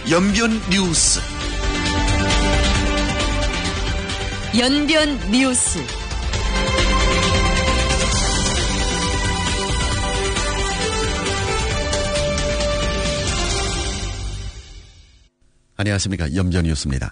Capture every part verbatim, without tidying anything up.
연변 뉴스. 연변 뉴스. 안녕하십니까. 연변 뉴스입니다.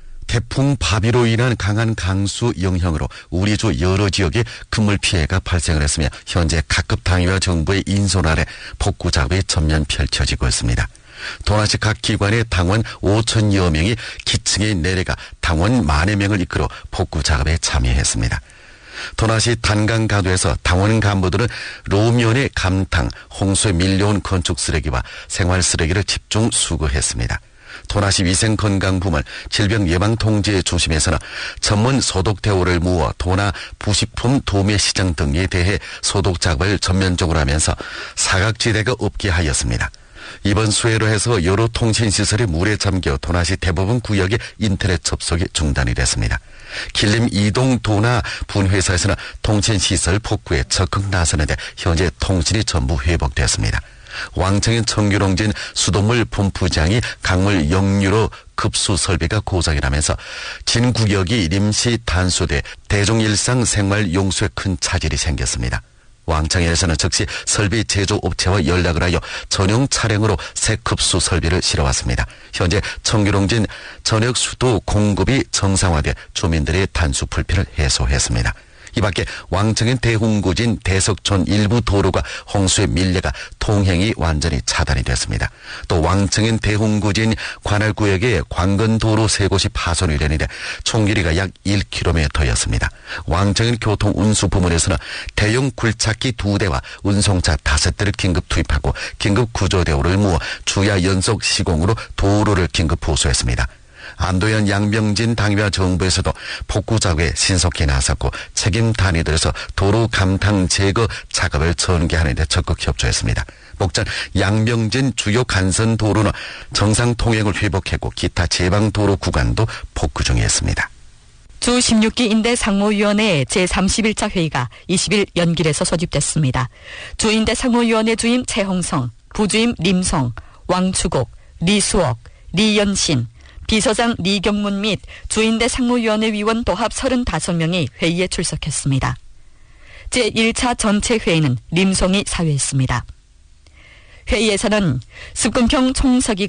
태풍 바비로 인한 강한 강수 영향으로 우리 주 여러 지역에 그물 피해가 발생을 했으며 현재 각급 당위와 정부의 인솔 아래 복구 작업이 전면 펼쳐지고 있습니다. 도나시 각 기관의 당원 오천여 명이 기층에 내려가 당원 만여 명을 이끌어 복구 작업에 참여했습니다. 도나시 단강가도에서 당원 간부들은 로면의 감탕, 홍수에 밀려온 건축 쓰레기와 생활 쓰레기를 집중 수거했습니다. 도나시 위생건강부문 질병예방통제 중심에서는 전문 소독대오를 모아 도나 부식품 도매 시장 등에 대해 소독 작업을 전면적으로 하면서 사각지대가 없게 하였습니다. 이번 수해로 해서 여러 통신시설이 물에 잠겨 도나시 대부분 구역의 인터넷 접속이 중단이 됐습니다. 길림 이동 도나 분회사에서는 통신시설 복구에 적극 나서는데 현재 통신이 전부 회복됐습니다. 왕청인 청규롱진 수돗물 펌프장이 강물 역류로 급수 설비가 고장이 나면서 진구역이 임시 단수돼 대중 일상 생활 용수에 큰 차질이 생겼습니다. 왕청에서는 즉시 설비 제조업체와 연락을 하여 전용 차량으로 새 급수 설비를 실어왔습니다. 현재 청규롱진 전역 수도 공급이 정상화돼 주민들의 단수 불편을 해소했습니다. 이 밖에 왕청인 대흥구진 대석촌 일부 도로가 홍수에 밀려가 통행이 완전히 차단이 됐습니다. 또 왕청인 대흥구진 관할구역에 관건도로 세 곳이 파손이 되는데 총 길이가 약 일 킬로미터였습니다. 왕청인 교통운수부문에서는 대형 굴착기 두 대와 운송차 다섯 대를 긴급 투입하고 긴급 구조대오를 모아 주야 연속 시공으로 도로를 긴급 보수했습니다. 안도현 양병진 당위와 정부에서도 복구 작업에 신속히 나섰고 책임 단위들에서 도로 감탕 제거 작업을 전개하는 데 적극 협조했습니다. 목전 양병진 주요 간선 도로는 정상 통행을 회복했고 기타 제방 도로 구간도 복구 중이었습니다. 주 십육 기 인대 상무위원회 제삼십일 차 회의가 이십 일 연길에서 소집됐습니다. 주인대 상무위원회 주임 최홍성, 부주임 림성, 왕추국, 리수옥, 리연신, 비서장 리경문 및 주인대 상무위원회 위원 도합 서른다섯 명이 회의에 출석했습니다. 제일 차 전체 회의는 림성이 사회했습니다. 회의에서는 습근평 총서기